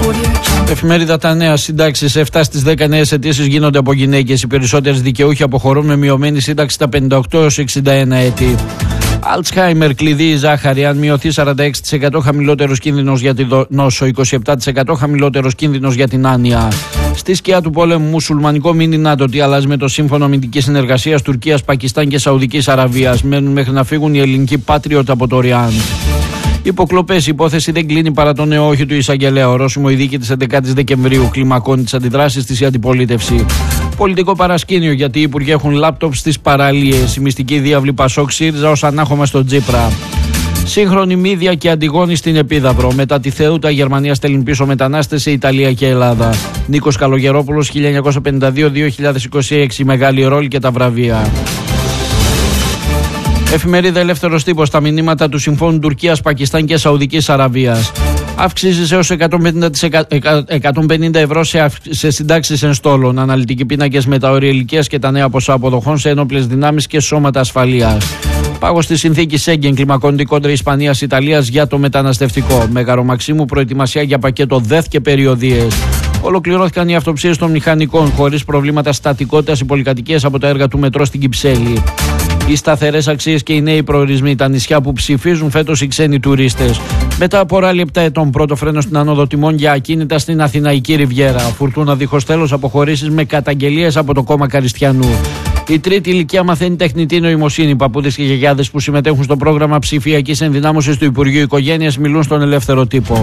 Εφημερίδα Τα Νέα. Συντάξεις. 7 στις 10 νέες αιτήσεις γίνονται από γυναίκες. Οι περισσότερες δικαιούχοι αποχωρούν με μειωμένη σύνταξη στα 58 έως 61 έτη. Αλτσχάιμερ, κλειδί η ζάχαρη. Αν μειωθεί 46% χαμηλότερος κίνδυνος για τη νόσο, 27% χαμηλότερος κίνδυνος για την άνοια. Στη σκιά του πόλεμου, μουσουλμανικό μίνι ΝΑΤΟ. Τι αλλάζει με το σύμφωνο αμυντικής συνεργασίας Τουρκίας, Πακιστάν και Σαουδικής Αραβίας. Μένουν μέχρι να φύγουν οι ελληνικοί Patriot από το Ριάν. Υποκλοπές. Η υπόθεση δεν κλείνει παρά το νέο όχι του εισαγγελέα. Ορόσημο η δίκη της 11ης Δεκεμβρίου. Κλιμακώνει τις αντιδράσεις της η αντιπολίτευση. Πολιτικό παρασκήνιο, γιατί οι υπουργοί έχουν λάπτοπ στις παραλίες. Η μυστική διάβλη Πασόκ ΣΥΡΙΖΑ ως ανάχωμα στον Τσίπρα. Σύγχρονη Μύδια και Αντιγόνη στην Επίδαυρο. Μετά τη Θεούτα, η Γερμανία στέλνει πίσω μετανάστες σε Ιταλία και Ελλάδα. Νίκος Καλογερόπουλος, 1952-2026. Μεγάλη ρόλη και τα βραβεία. Εφημερίδα Ελεύθερος Τύπος. Τα μηνύματα του Συμφώνου Τουρκίας, Πακιστάν και Σαουδικής Αραβίας. Αύξηση έως 150 ευρώ σε συντάξεις εν στόλων. Αναλυτικοί πίνακες με τα όρια ηλικίας και τα νέα ποσά αποδοχών σε ένοπλες δυνάμεις και σώματα ασφαλείας. Πάγος στη συνθήκη Σέγγεν. Κλιμακώνεται η κόντρα Ισπανίας-Ιταλίας για το μεταναστευτικό. Μέγαρο Μαξίμου, προετοιμασία για πακέτο ΔΕΘ και περιοδίες. Ολοκληρώθηκαν οι αυτοψίες των μηχανικών χωρίς προβλήματα στατικότητας οι πολυκατοικίες από τα έργα του μετρό στην Κυψέλη. Οι σταθερές αξίες και οι νέοι προορισμοί, τα νησιά που ψηφίζουν φέτος οι ξένοι τουρίστες. Μετά από ράλι 7 ετών, πρώτο φρένο στην ανόδο τιμών για ακίνητα στην Αθηναϊκή Ριβιέρα. Φουρτούνα δίχως τέλος, αποχωρήσεις με καταγγελίες από το κόμμα Καριστιανού. Η τρίτη ηλικία μαθαίνει τεχνητή νοημοσύνη. Παππούδες και γιαγιάδες που συμμετέχουν στο πρόγραμμα ψηφιακής ενδυνάμωσης του Υπουργείου Οικογένειας μιλούν στον Ελεύθερο Τύπο.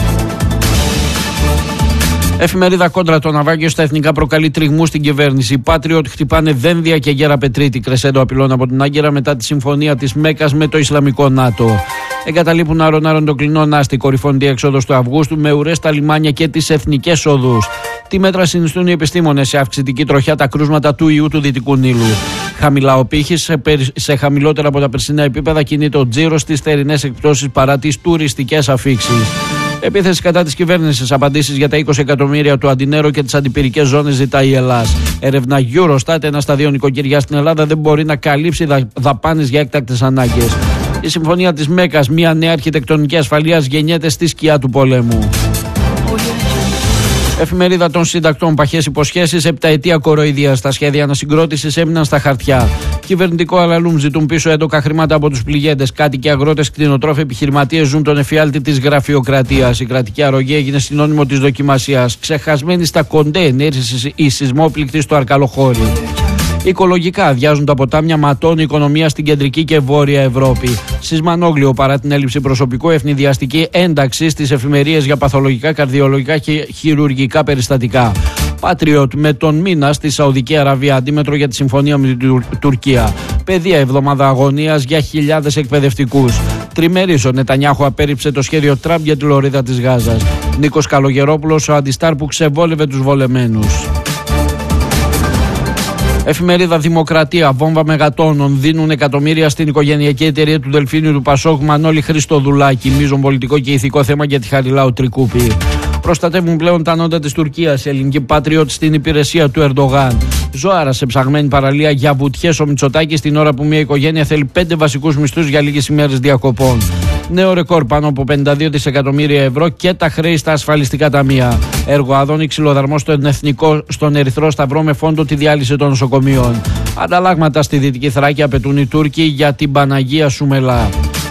Εφημερίδα Κόντρα. Το ναυάγιο στα εθνικά προκαλεί τριγμού στην κυβέρνηση. Οι Patriot χτυπάνε Δένδια και Γέρα Πετρίτη. Κρεσέντο απειλών από την Άγκυρα μετά τη συμφωνία της Μέκας με το Ισλαμικό ΝΑΤΟ. Εγκαταλείπουν άρον το κλεινό Νάστη. Κορυφώνει διέξοδος του Αυγούστου με ουρές στα λιμάνια και τις εθνικές οδούς. Τι μέτρα συνιστούν οι επιστήμονες σε αυξητική τροχιά τα κρούσματα του ιού του Δυτικού Νείλου. Χαμηλά ο πύχης, σε χαμηλότερα από τα περσινά επίπεδα κινείται ο τζίρος στις θερινές εκπτώσεις παρά τις τουριστικές αφίξεις. Επίθεση κατά της κυβέρνησης. Απαντήσεις για τα 20 εκατομμύρια του Αντινέρο και τις αντιπυρικές ζώνες ζητάει η Ελλάς. Έρευνα Eurostat. Ένα στα δύο νοικοκυριά στην Ελλάδα δεν μπορεί να καλύψει δαπάνες για έκτακτες ανάγκες. Η συμφωνία της Μέκας, μια νέα αρχιτεκτονική ασφαλείας, γεννιέται στη σκιά του πολέμου. Εφημερίδα των Συντακτών. Παχές υποσχέσεις, επταετία κοροϊδίας. Τα σχέδια ανασυγκρότησης έμειναν στα χαρτιά. Κυβερνητικό αλαλούμ, ζητούν πίσω έντοκα χρήματα από τους πληγέντες. Κάτοικοι, αγρότες, κτηνοτρόφοι, επιχειρηματίες ζουν τον εφιάλτη της γραφειοκρατίας. Η κρατική αρρωγή έγινε συνώνυμο της δοκιμασίας. Ξεχασμένη στα κοντέινερ η σεισμόπληκτη στο Αρκαλοχώρι. Οικολογικά αδειάζουν τα ποτάμια, ματώνει η οικονομία στην κεντρική και βόρεια Ευρώπη. Σεισμανόγλιο παρά την έλλειψη προσωπικού, ευνηδιαστική ένταξη στις εφημερίες για παθολογικά, καρδιολογικά και χειρουργικά περιστατικά. Patriot με τον μήνα στη Σαουδική Αραβία, αντίμετρο για τη συμφωνία με την Τουρκία. Παιδεία, εβδομάδα αγωνίας για χιλιάδες εκπαιδευτικούς. Τριμερής ο Νετανιάχου απέρριψε το σχέδιο Τραμπ για τη λωρίδα της Γάζας. Νίκος Καλογερόπουλος, ο αντιστάρ που ξεβόλευε τους βολεμένους. Εφημερίδα Δημοκρατία. Βόμβα μεγατόνων. Δίνουν εκατομμύρια στην οικογενειακή εταιρεία του Δελφίνιου του Πασόκ Μανώλη Χριστοδουλάκη. Μείζον πολιτικό και ηθικό θέμα για τη Χαριλάου Τρικούπη. Προστατεύουν πλέον τα νότα της Τουρκίας. Οι ελληνικοί Patriot στην υπηρεσία του Ερντογάν. Ζωάρα σε ψαγμένη παραλία για βουτιές ο Μητσοτάκης την ώρα που μια οικογένεια θέλει 5 βασικούς μισθούς για λίγες ημέρες διακοπών. Νέο ρεκόρ πάνω από 52 δισεκατομμύρια ευρώ και τα χρέη στα ασφαλιστικά ταμεία. Έργο Αδόνη, ξυλοδαρμό στον Ερυθρό Σταυρό με φόντο τη διάλυση των νοσοκομείων. Ανταλλάγματα στη Δυτική Θράκη απαιτούν οι Τούρκοι για την Παναγία Σουμελά.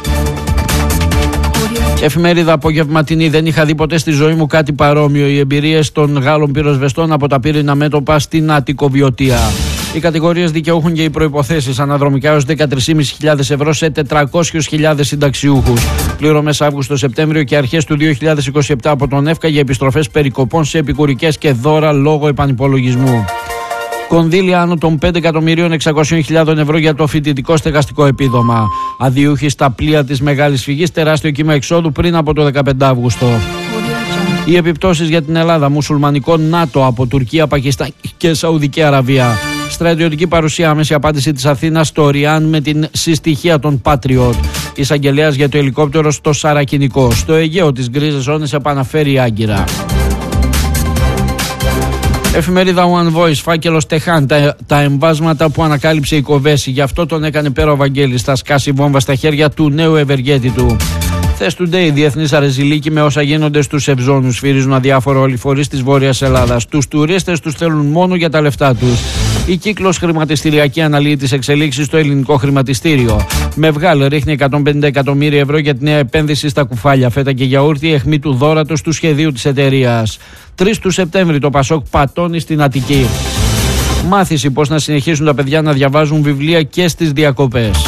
Εφημερίδα Απογευματινή. Δεν είχα δει ποτέ στη ζωή μου κάτι παρόμοιο. Οι εμπειρίες των Γάλλων πυροσβεστών από τα πύρινα μέτωπα στην Αττικοβιωτία. Οι κατηγορίες δικαιούχων και οι προϋποθέσεις. Αναδρομικά έως 13.500 ευρώ σε 400.000 συνταξιούχους. Πληρωμές Αύγουστο-Σεπτέμβριο και αρχές του 2027 από τον ΕΦΚΑ για επιστροφές περικοπών σε επικουρικές και δώρα λόγω επανυπολογισμού. Κονδύλια άνω των 5.600.000 ευρώ για το φοιτητικό στεγαστικό επίδομα. Αδιούχοι στα πλοία της Μεγάλης Φυγής, τεράστιο κύμα εξόδου πριν από το 15 Αύγουστο. Οι επιπτώσεις για την Ελλάδα. Μουσουλμανικό ΝΑΤΟ από Τουρκία, Πακιστάν και Σαουδική Αραβία. Στρατιωτική παρουσία, άμεση απάντηση της Αθήνας στο Ριάν με την συστοιχία των Patriot. Εισαγγελέας για το ελικόπτερο στο Σαρακινικό. Στο Αιγαίο τις γκρίζες ζώνες επαναφέρει η Άγκυρα. Εφημερίδα One Voice. Φάκελος Τεχάν. Τα εμβάσματα που ανακάλυψε η Κοβέση. Γι' αυτό τον έκανε πέρα ο Βαγγέλης. Θα σκάσει βόμβα στα χέρια του νέου ευεργέτη του. Χθες Today, διεθνής αρεζηλίκη με όσα γίνονται στους Ευζώνους. Σφυρίζουν αδιάφορα όλοι οι φορείς της Βόρειας Ελλάδας. Τους τουρίστες τους θέλουν μόνο για τα λεφτά τους. Η Κύκλος Χρηματιστηριακή αναλύει τις εξελίξεις στο ελληνικό χρηματιστήριο. Με βγάλε ρίχνει 150 εκατομμύρια ευρώ για τη νέα επένδυση στα κουφάλια, φέτα και γιαούρτι, αιχμή του δώρατος του σχεδίου της εταιρείας. 3 του Σεπτέμβρη το Πασόκ πατώνει στην Αττική. Μάθηση πώς να συνεχίσουν τα παιδιά να διαβάζουν βιβλία και στις διακοπές.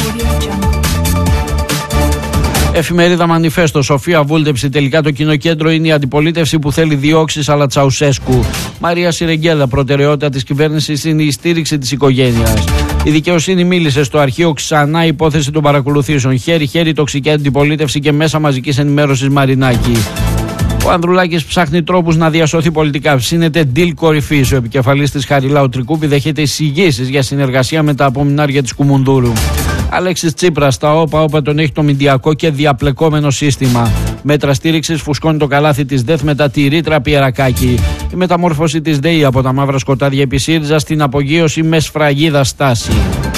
Εφημερίδα Μανιφέστο. Σοφία βούλτεψη. Τελικά το κοινό κέντρο είναι η αντιπολίτευση που θέλει διώξεις αλλά Τσαουσέσκου. Μαρία Σιρεγγέλα. Προτεραιότητα της κυβέρνησης είναι η στήριξη της οικογένειας. Η δικαιοσύνη μίλησε στο αρχείο ξανά υπόθεση των παρακολουθήσεων. Χέρι-χέρι τοξική αντιπολίτευση και μέσα μαζικής ενημέρωσης Μαρινάκη. Ο Ανδρουλάκης ψάχνει τρόπους να διασωθεί πολιτικά. Ψήνεται deal κορυφής. Ο επικεφαλής της Χαριλάου Τρικούπη δέχεται εισηγήσεις για συνεργασία με τα απομεινάρια της Κουμουνδούρου. Αλέξης Τσίπρας, τα όπα τον έχει το μηντιακό και διαπλεκόμενο σύστημα. Μέτρα στήριξης, φουσκώνει το καλάθι της ΔΕΘ μετά τη ρήτρα Πιερακάκη. Η μεταμόρφωση της ΔΕΗ από τα μαύρα σκοτάδια επί ΣΥΡΙΖΑ στην απογείωση με σφραγίδα στάση.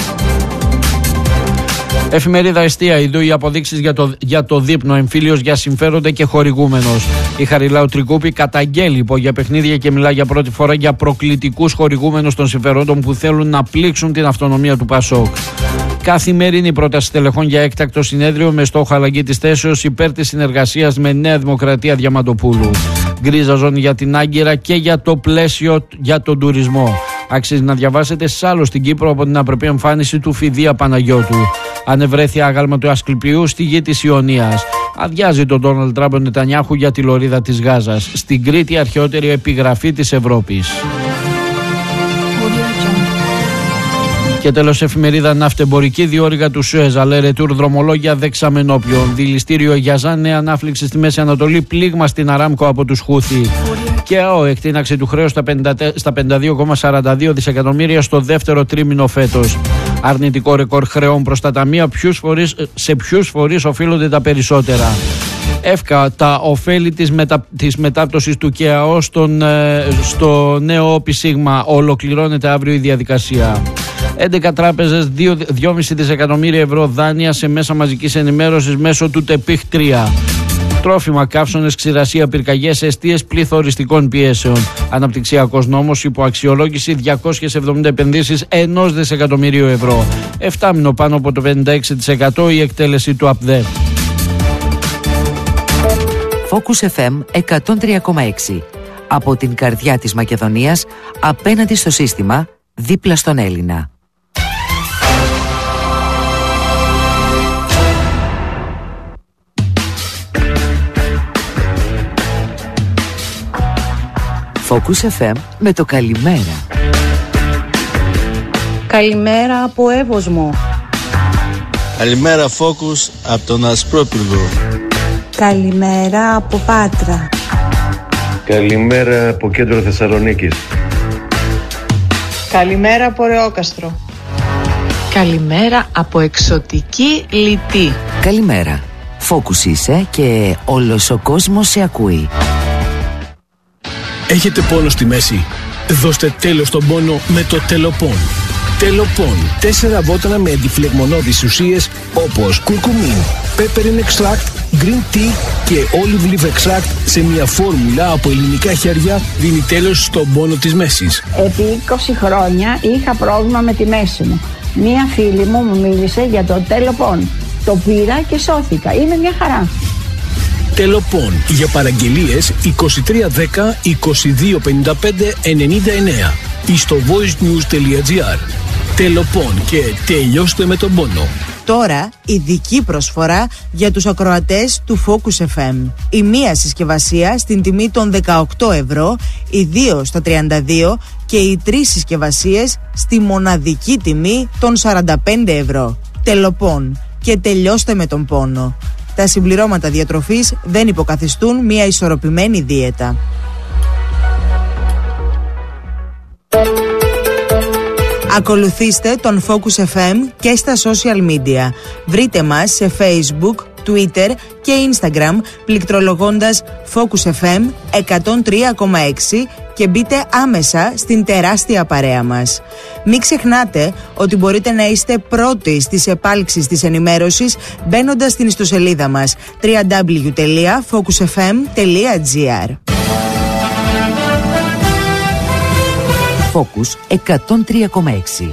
Εφημερίδα Εστία. Ιδού οι αποδείξεις για το δείπνο. Εμφύλιος για συμφέροντα και χορηγούμενος. Η Χαριλάου Τρικούπη καταγγέλει υπόγεια παιχνίδια και μιλά για πρώτη φορά για προκλητικούς χορηγούμενους των συμφερόντων που θέλουν να πλήξουν την αυτονομία του Πασόκ. Καθημερινή πρόταση τελεχών για έκτακτο συνέδριο με στόχο αλλαγή της θέσεως υπέρ της συνεργασίας με Νέα Δημοκρατία Διαμαντοπούλου. Γκρίζα ζώνη για την Άγκυρα και για το πλαίσιο για τον τουρισμό. Αξίζει να διαβάσετε σ' άλλο στην Κύπρο από την απρεπή εμφάνιση του Φιδία Παναγιώτου. Ανεβρέθη άγαλμα του Ασκληπιού στη γη της Ιωνίας. Αδειάζει τον Ντόναλντ Τραμπ Νετανιάχου για τη λωρίδα της Γάζας. Στην Κρήτη, αρχαιότερη επιγραφή της Ευρώπης. Και τέλος, εφημερίδα Ναυτεμπορική. Διόρυγα του Σουέζ. Αλερετούρ δρομολόγια δεξαμενόπιον. Δηληστήριο Γιαζάν, νέα ανάφληξη στη Μέση Ανατολή. Πλήγμα στην Αράμκο από τους Χούθη. Και εκτείναξη του χρέους στα 52,42 δισεκατομμύρια στο δεύτερο τρίμηνο φέτος. Αρνητικό ρεκόρ χρεών προς τα ταμεία. Σε ποιους φορείς οφείλονται τα περισσότερα. Εύκα, τα ωφέλη της μετάπτωσης του ΚΕΑΟ στο νέο ΟΠ Σίγμα. Ολοκληρώνεται αύριο η διαδικασία. 11 τράπεζες, 2,5 δισεκατομμύρια ευρώ δάνεια σε μέσα μαζικής ενημέρωσης μέσω του ΤΕΠΙΧ 3. Τρόφιμα, καύσωνες, ξηρασία, πυρκαγιές, εστίες πληθωριστικών πιέσεων. Αναπτυξιακός νόμος, υποαξιολόγηση 270 επενδύσεις 1 δισεκατομμυρίου ευρώ. 7 μήνο πάνω από το 56% η εκτέλεση του ΑΠΔΕ. Focus FM 103,6. Από την καρδιά της Μακεδονίας, απέναντι στο σύστημα, δίπλα στον Έλληνα. Focus FM με το καλημέρα. Καλημέρα από Εύωσμο. Καλημέρα Focus από τον Ασπρόπυργο. Καλημέρα από Πάτρα. Καλημέρα από κέντρο Θεσσαλονίκης. Καλημέρα από Ρεόκαστρο. Καλημέρα από εξωτική Λιτή. Καλημέρα. Focus είσαι και όλος ο κόσμος σε ακούει. Έχετε πόνο στη μέση? Δώστε τέλος στον πόνο με το Τελοπών. Τελοπών. 4 βότανα με αντιφλεγμονώδεις ουσίες όπως κουρκουμίν, peppermint extract, green tea και olive leaf extract σε μια φόρμουλα από ελληνικά χέρια δίνει τέλος στον πόνο της μέσης. Επί 20 χρόνια είχα πρόβλημα με τη μέση μου. Μία φίλη μου μίλησε για το Τελοπών. Το πήρα και σώθηκα. Είναι μια χαρά. Τελοπών. Για παραγγελίες 2310 2255 99 ή στο voicenews.gr. Τελοπών και τελειώστε με τον πόνο. Τώρα ειδική προσφορά για τους ακροατές του Focus FM. Η μία συσκευασία στην τιμή των 18 ευρώ, οι 2 στα 32 και οι 3 συσκευασίες στη μοναδική τιμή των 45 ευρώ. Τελοπών και τελειώστε με τον πόνο. Τα συμπληρώματα διατροφής δεν υποκαθιστούν μια ισορροπημένη δίαιτα. Ακολουθήστε τον Focus FM και στα social media. Βρείτε μας σε Facebook, Twitter και Instagram πληκτρολογώντας Focus FM 103,6 και μπείτε άμεσα στην τεράστια παρέα μας. Μην ξεχνάτε ότι μπορείτε να είστε πρώτοι στις επάλξεις της ενημέρωσης μπαίνοντας στην ιστοσελίδα μας www.focusfm.gr. Focus 103,6.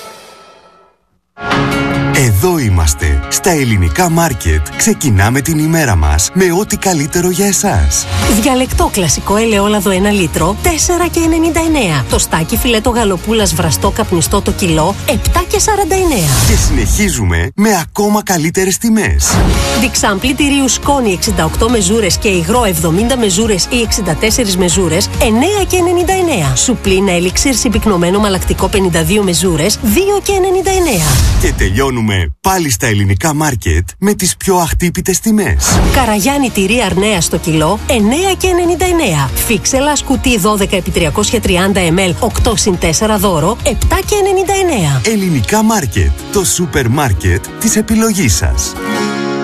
Εδώ είμαστε, στα ελληνικά μάρκετ. Ξεκινάμε την ημέρα μας με ό,τι καλύτερο για εσάς. Διαλεκτό κλασικό ελαιόλαδο 1 λίτρο, 4,99. Το στάκι φιλέτο γαλοπούλας βραστό καπνιστό το κιλό, 7,49. Και συνεχίζουμε με ακόμα καλύτερες τιμές. Διξάμπλη τυρίου σκόνη 68 μεζούρες και υγρό 70 μεζούρες ή 64 μεζούρες, 9,99. Σουπλίνα ελίξιρ συμπυκνωμένο μαλακτικό 52 μεζούρες, 2,99. Και τελειώνουμε πάλι στα ελληνικά μάρκετ με τις πιο αχτύπητες τιμές. Καραγιάννη τυρί αρνέα στο κιλό, 9,99. Φίξελα σκουτί 12x330 ml 8+4 δώρο, 7,99. Ελληνικά μάρκετ, το σούπερ μάρκετ της επιλογής σας.